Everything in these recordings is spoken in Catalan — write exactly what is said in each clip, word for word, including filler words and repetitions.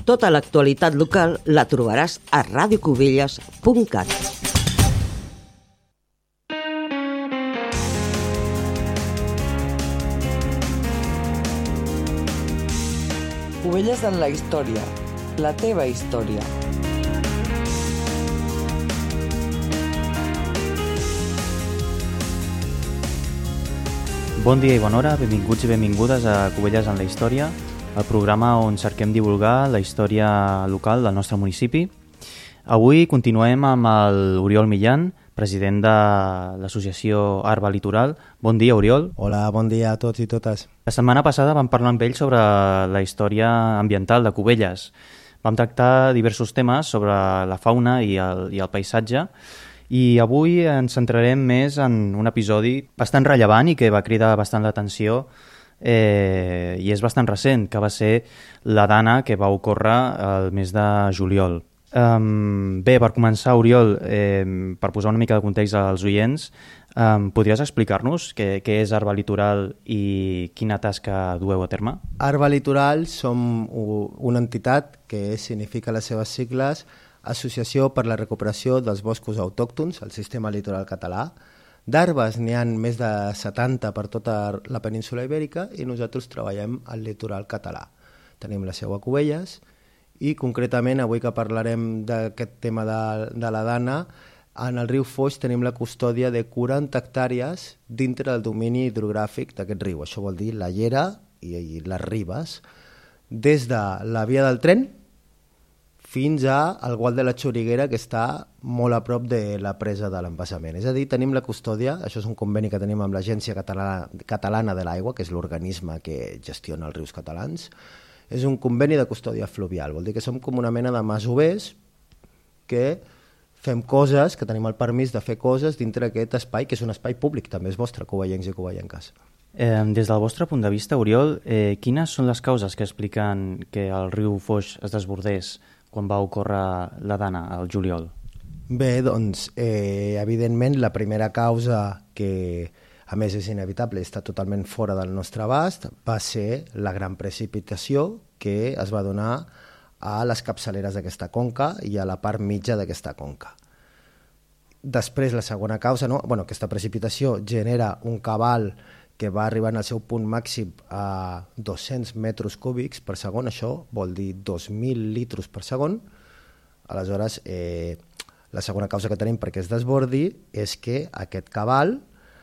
Tota l'actualitat local la trobaràs a radio cubelles punt cat. Cubelles en la història, la teva història. Bon dia i bona hora, benvinguts i benvingudes a Cubelles en la història, el programa on cerquem divulgar la història local del nostre municipi. Avui continuem amb l'Oriol Millan, president de l'associació Arba Litoral. Bon dia, Oriol. Hola, bon dia a tots i totes. La setmana passada vam parlar amb ell sobre la història ambiental de Cubelles. Vam tractar diversos temes sobre la fauna i el, i el paisatge, i avui ens centrarem més en un episodi bastant rellevant i que va cridar bastant l'atenció eh, i és bastant recent, que va ser la dana que va ocórrer el mes de juliol. Um, bé, per començar, Oriol, eh, per posar una mica de context als oients, um, podries explicar-nos què, què és Arba Litoral i quina tasca dueu a terme? Arba Litoral som una entitat que significa les seves sigles Associació per la Recuperació dels Boscos Autòctons al Sistema Litoral Català. D'arbes n'hi ha més de setanta per tota la península Ibèrica i nosaltres treballem al litoral català. Tenim la seu a Cubelles i concretament avui que parlarem d'aquest tema de, de la dana, en el riu Foix tenim la custòdia de quaranta hectàrees dintre del domini hidrogràfic d'aquest riu. Això vol dir la llera i, i les ribes, des de la via del tren fins al Gual de la Xoriguera, que està molt a prop de la presa de l'embassament. És a dir, tenim la custòdia, això és un conveni que tenim amb l'Agència Catalana, Catalana de l'Aigua, que és l'organisme que gestiona els rius catalans. És un conveni de custòdia fluvial, vol dir que som com una mena de masovers que fem coses, que tenim el permís de fer coses dintre aquest espai, que és un espai públic, també és vostre, covellencs i covellenques. Eh, des del vostre punt de vista, Oriol, eh, quines són les causes que expliquen que el riu Foix es desbordés quan va ocórrer la dana al juliol? Bé, doncs, eh, evidentment, la primera causa, que a més és inevitable i està totalment fora del nostre abast, va ser la gran precipitació que es va donar a les capçaleres d'aquesta conca i a la part mitja d'aquesta conca. Després, la segona causa, no? Bueno, aquesta precipitació genera un cabal que va arribar al seu punt màxim a dos-cents metres cúbics per segon, això vol dir dos mil litres per segon. Aleshores, eh, la segona causa que tenim perquè es desbordi és que aquest cabal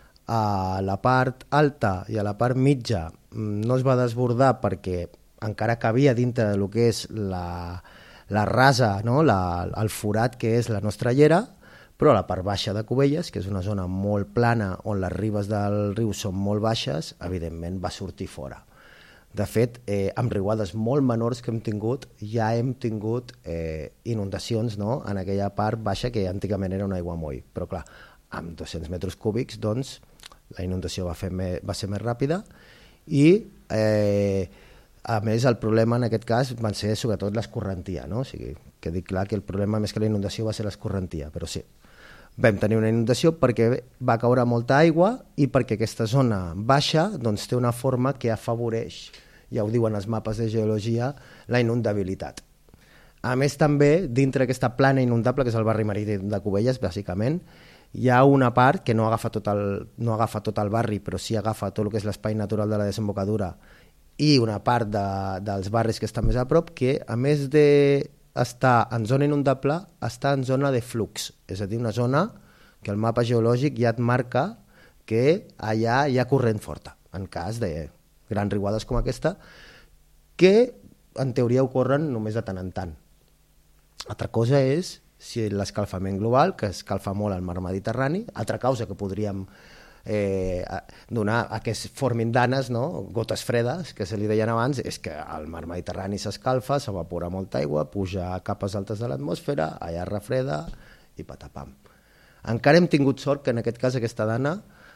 a la part alta i a la part mitja no es va desbordar perquè encara cabia dintre del que és la, la rasa, no? la, el forat que és la nostra llera, però a la part baixa de Cubelles, que és una zona molt plana on les ribes del riu són molt baixes, evidentment va sortir fora. De fet, eh, amb riuades molt menors que hem tingut, ja hem tingut eh, inundacions, no? En aquella part baixa que antigament era un aiguamoll. Però clar, amb dos-cents metres cúbics, doncs, la inundació va, fer me, va ser més ràpida i, eh, a més, el problema en aquest cas van ser sobretot l'escorrentia, no? O sigui, que dic clar que el problema més que la inundació va ser l'escorrentia, però sí. Vam tenir una inundació perquè va caure molta aigua i perquè aquesta zona baixa doncs, té una forma que afavoreix, ja ho diuen els mapes de geologia, la inundabilitat. A més, també, dintre aquesta plana inundable, que és el barri marítim de Cubelles, bàsicament, hi ha una part que no agafa tot el, no agafa tot el barri, però sí agafa tot el que és l'espai natural de la desembocadura i una part de, dels barris que estan més a prop, que a més de està en zona inundable, està en zona de flux, és a dir, una zona que el mapa geològic ja et marca que allà hi ha corrent forta, en cas de grans riuades com aquesta, que en teoria ocorren només de tant en tant. Altra cosa és si l'escalfament global, que escalfa molt el mar Mediterrani, altra causa que podríem eh, donar a que es formin danes, no? Gotes fredes, que se li deien abans, és que el mar Mediterrani s'escalfa, s'evapora molta aigua, puja a capes altes de l'atmosfera, allà refreda i patapam. Encara hem tingut sort que en aquest cas aquesta dana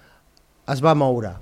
es va moure.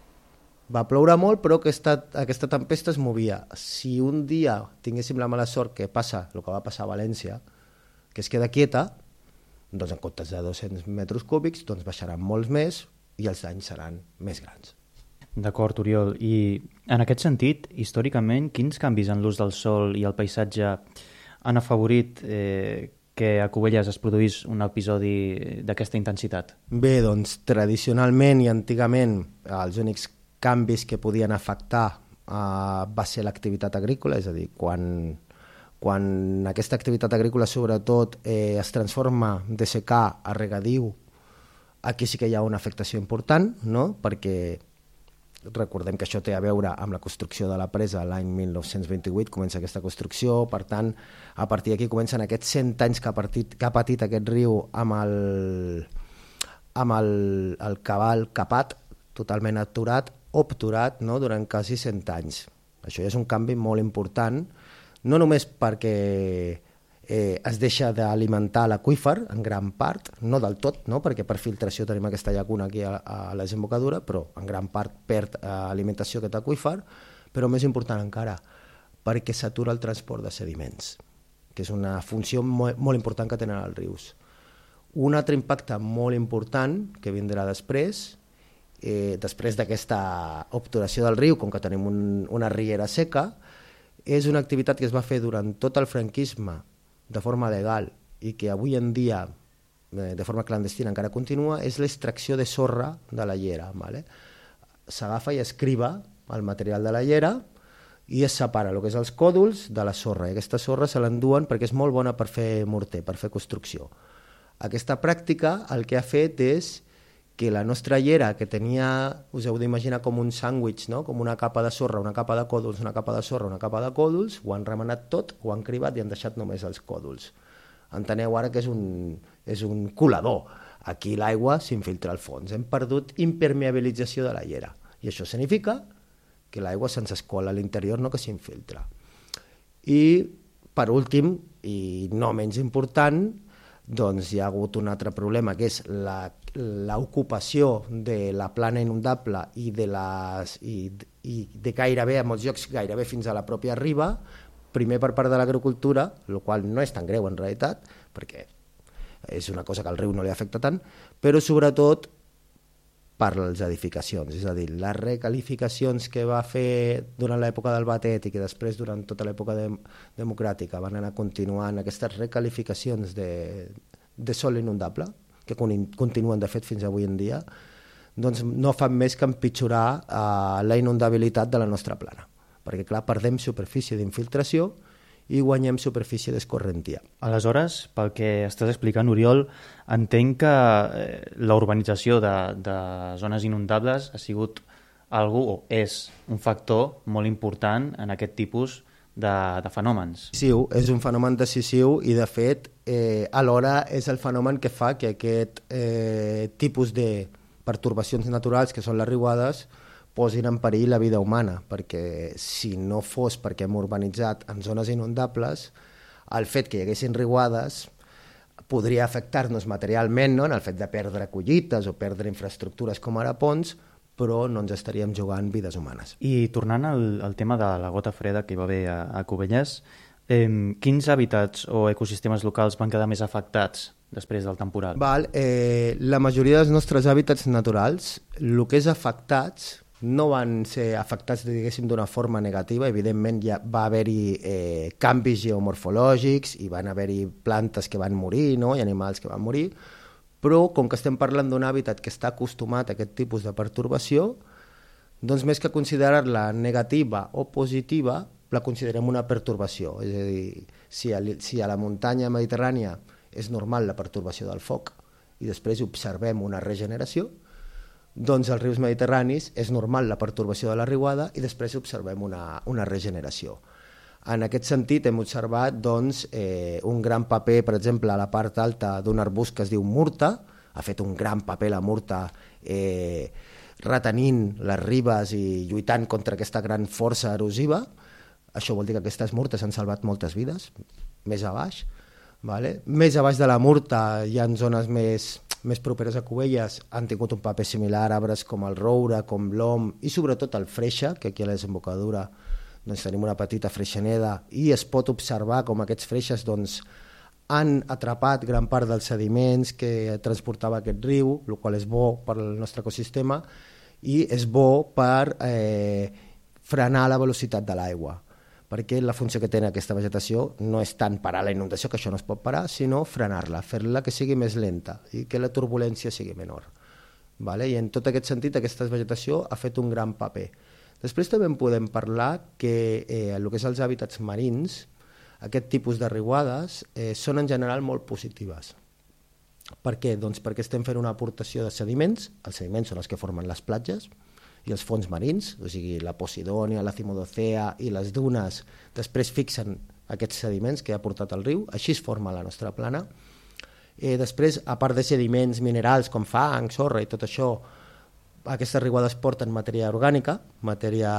Va ploure molt, però aquesta, aquesta tempesta es movia. Si un dia tinguéssim la mala sort que passa el que va passar a València, que es queda quieta, doncs en comptes de dos-cents metres cúbics doncs baixaran molts més i els danys seran més grans. D'acord, Oriol. I en aquest sentit, històricament, quins canvis en l'ús del sòl i el paisatge han afavorit eh, que a Cubelles es produís un episodi d'aquesta intensitat? Bé, doncs, tradicionalment i antigament els únics canvis que podien afectar eh, va ser l'activitat agrícola, és a dir, quan, quan aquesta activitat agrícola sobretot eh, es transforma de secà a regadiu, aquí sí que hi ha una afectació important, no? Perquè recordem que això té a veure amb la construcció de la presa l'any mil nou-cents vint-i-vuit, comença aquesta construcció, per tant, a partir d'aquí comencen aquests cent anys que ha, partit, que ha patit aquest riu amb el, amb el, el cabal capat, totalment aturat, obturat, no? Durant quasi cent anys. Això ja és un canvi molt important, no només perquè eh, es deixa d'alimentar l'aqüífer en gran part, no del tot, no? Perquè per filtració tenim aquesta llacuna aquí a, a la desembocadura, però en gran part perd eh, alimentació aquest aqüífer, però més important encara, perquè s'atura el transport de sediments, que és una funció molt, molt important que tenen els rius. Un altre impacte molt important que vindrà després, eh, després d'aquesta obturació del riu, com que tenim un, una riera seca, és una activitat que es va fer durant tot el franquisme de forma legal i que avui en dia de forma clandestina encara continua, és l'extracció de sorra de la llera. Vale? S'agafa i es criba el material de la llera i es separa el que és els còdols de la sorra. I aquesta sorra se l'enduen perquè és molt bona per fer morter, per fer construcció. Aquesta pràctica el que ha fet és que la nostra llera, que tenia, us heu d'imaginar com un sàndwich, no? Com una capa de sorra, una capa de còdols, una capa de sorra, una capa de còdols, ho han remenat tot, ho han cribat i han deixat només els còdols. Enteneu ara que és un, és un colador. Aquí l'aigua s'infiltra al fons. Hem perdut impermeabilització de la llera. I això significa que l'aigua se'ns escola a l'interior, no que s'infiltra. I, per últim, i no menys important, doncs hi ha hagut un altre problema, que és l'ocupació de la plana inundable i de, les, i, i de gairebé, en molts llocs, gairebé fins a la pròpia riba, primer per part de l'agricultura, el qual no és tan greu en realitat, perquè és una cosa que al riu no li afecta tant, però sobretot per les edificacions, és a dir, les recalificacions que va fer durant l'època del Batet i que després durant tota l'època de, democràtica van anar continuant aquestes recalificacions de, de sòl inundable, que continuen de fet fins avui en dia, doncs no fan més que empitjorar eh, la inundabilitat de la nostra plana, perquè clar, perdem superfície d'infiltració i guanyem superfície d'escorrentia. Aleshores, pel que estàs explicant, Oriol, entenc que eh, la urbanització de, de zones inundables ha sigut algú, o és un factor molt important en aquest tipus de, de fenòmens. Sí, és un fenomen decisiu i, de fet, eh, alhora és el fenomen que fa que aquest eh, tipus de pertorbacions naturals, que són les riuades, posin en perill la vida humana, perquè si no fos perquè hem urbanitzat en zones inundables, el fet que hi haguessin riuades podria afectar-nos materialment, no? En el fet de perdre collites o perdre infraestructures com ara ponts, però no ens estaríem jugant vides humanes. I tornant al, al tema de la gota freda que hi va haver a, a Cubelles, eh, quins hàbitats o ecosistemes locals van quedar més afectats després del temporal? Val, eh, la majoria dels nostres hàbitats naturals, el que és afectats, no van ser afectats, diguéssim, d'una forma negativa. Evidentment ja va haver-hi eh, canvis geomorfològics i van haver-hi plantes que van morir, no? I animals que van morir, però com que estem parlant d'un hàbitat que està acostumat a aquest tipus de pertorbació, doncs més que considerar-la negativa o positiva, la considerem una pertorbació. És a dir, si a, si a la muntanya mediterrània és normal la pertorbació del foc i després observem una regeneració, doncs als rius mediterranis és normal la pertorbació de la riuada i després observem una, una regeneració. En aquest sentit hem observat doncs, eh, un gran paper, per exemple, a la part alta d'un arbust que es diu murta, ha fet un gran paper la murta eh, retenint les ribes i lluitant contra aquesta gran força erosiva. Això vol dir que aquestes murtes han salvat moltes vides, més a baix. Vale? Més a baix de la murta hi ha zones més... més properes a Cubelles, han tingut un paper similar, arbres com el roure, com l'om i sobretot el freixa, que aquí a la desembocadura doncs, tenim una petita freixaneda i es pot observar com aquests freixes doncs, han atrapat gran part dels sediments que transportava aquest riu, el qual és bo per al nostre ecosistema, i és bo per eh, frenar la velocitat de l'aigua, perquè la funció que té aquesta vegetació no és tant parar la inundació, que això no es pot parar, sinó frenar-la, fer-la que sigui més lenta i que la turbulència sigui menor. Vale? I en tot aquest sentit aquesta vegetació ha fet un gran paper. Després també en podem parlar que eh, el que és els hàbitats marins, aquest tipus de riuades eh, són en general molt positives. Per què? Doncs perquè estem fent una aportació de sediments, els sediments són els que formen les platges i els fons marins, o sigui la Posidònia, la Cimodocea i les dunes després fixen aquests sediments que ha portat el riu, així es forma la nostra plana. Eh, després, a part de sediments minerals com fang, sorra i tot això, aquestes riuades porten matèria orgànica, matèria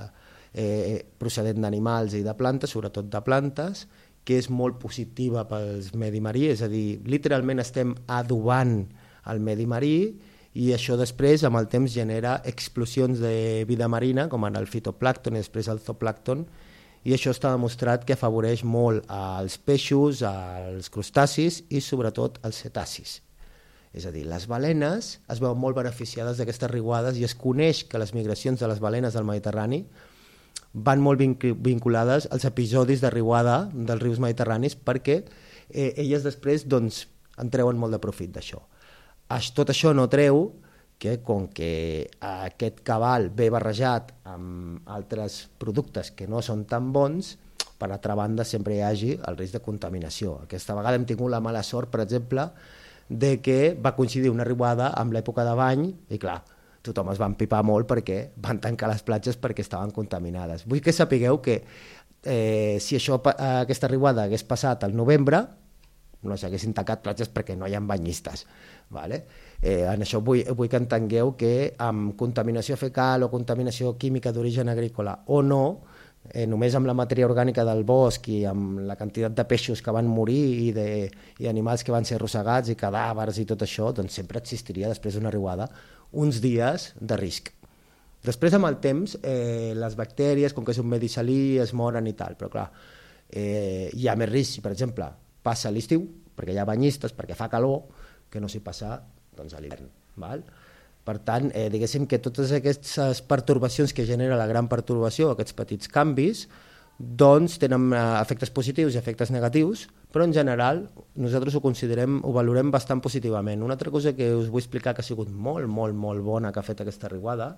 eh, procedent d'animals i de plantes, sobretot de plantes, que és molt positiva pel medi marí, és a dir, literalment estem adobant el medi marí i això després amb el temps genera explosions de vida marina com en el fitoplàncton i després el zooplàncton, i això està demostrat que afavoreix molt als peixos, als crustacis i sobretot als cetacis. És a dir, les balenes es veuen molt beneficiades d'aquestes riuades i es coneix que les migracions de les balenes del Mediterrani van molt vinculades als episodis de riuada dels rius mediterranis perquè eh, elles després doncs, en treuen molt de profit d'això. Tot això no treu que com que aquest cabal ve barrejat amb altres productes que no són tan bons, per altra banda sempre hi hagi el risc de contaminació. Aquesta vegada hem tingut la mala sort, per exemple, de que va coincidir una riuada amb l'època de bany i clar, tothom es va empipar molt perquè van tancar les platges perquè estaven contaminades. Vull que sapigueu que eh, si això, aquesta riuada hagués passat al novembre, no s'haguessin tancat platges perquè no hi ha banyistes. Vale? Eh, en això vull, vull que entengueu que amb contaminació fecal o contaminació química d'origen agrícola o no, eh, només amb la matèria orgànica del bosc i amb la quantitat de peixos que van morir i, de, i animals que van ser arrossegats i cadàvers i tot això, doncs sempre existiria després d'una riuada uns dies de risc. Després amb el temps eh, les bactèries, com que és un medi salí, es moren i tal, però clar, eh, hi ha més risc si per exemple passa l'estiu, perquè hi ha banyistes, perquè fa calor, que no s'hi passa doncs, a l'hivern. Val? Per tant, eh, diguéssim que totes aquestes pertorbacions que genera la gran pertorbació, aquests petits canvis, doncs tenen eh, efectes positius i efectes negatius, però en general nosaltres ho considerem, ho valorem bastant positivament. Una altra cosa que us vull explicar que ha sigut molt, molt, molt bona que ha fet aquesta riuada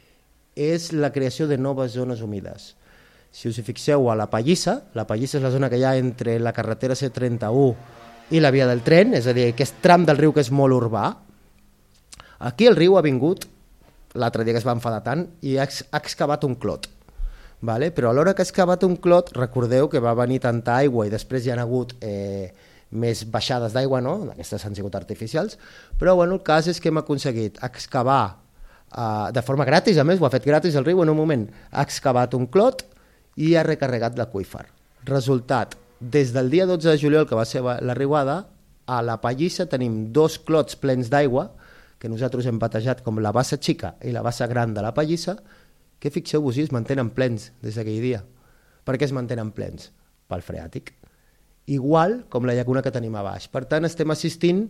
és la creació de noves zones humides. Si us hi fixeu a la Pallissa, la Pallissa és la zona que hi ha entre la carretera C trenta-u i la via del tren, és a dir, aquest tram del riu que és molt urbà. Aquí el riu ha vingut, l'altre dia que es va enfadar tant, i ha excavat un clot. Vale? Però a l'hora que ha excavat un clot, recordeu que va venir tanta aigua i després hi ha hagut eh, més baixades d'aigua, no? Aquestes han sigut artificials, però bueno, el cas és que hem aconseguit excavar eh, de forma gratis, a més, ho ha fet gratis el riu en un moment, ha excavat un clot i ha recarregat l'aqüífer. Resultat, des del dia dotze de juliol, que va ser la riuada, a la Pallissa tenim dos clots plens d'aigua, que nosaltres hem batejat com la bassa xica i la bassa gran de la Pallissa, que fixeu-vos, es mantenen plens des d'aquell dia. Per què es mantenen plens? Pel freàtic. Igual com la llacuna que tenim a baix. Per tant, estem assistint